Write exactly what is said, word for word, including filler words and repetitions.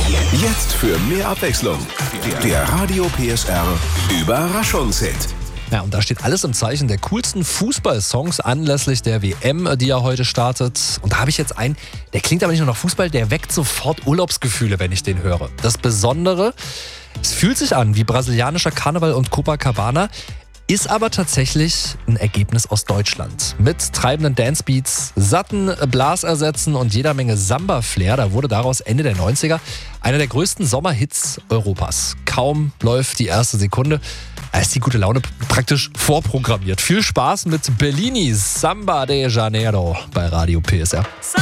Jetzt für mehr Abwechslung. Der Radio P S R Überraschungshit. Ja, und da steht alles im Zeichen der coolsten Fußballsongs anlässlich der W M, die ja heute startet. Und da habe ich jetzt einen, der klingt aber nicht nur nach Fußball, der weckt sofort Urlaubsgefühle, wenn ich den höre. Das Besondere, es fühlt sich an wie brasilianischer Karneval und Copacabana, ist aber tatsächlich ein Ergebnis aus Deutschland. Mit treibenden Dancebeats, satten Blasersätzen und jeder Menge Samba-Flair, da wurde daraus Ende der neunziger einer der größten Sommerhits Europas. Kaum läuft die erste Sekunde, da ist die gute Laune praktisch vorprogrammiert. Viel Spaß mit Bellini, Samba de Janeiro bei Radio P S R.